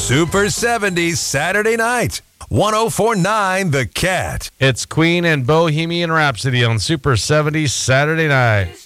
Super 70s Saturday night. 104.9 The Cat. It's Queen and Bohemian Rhapsody on Super 70s Saturday night.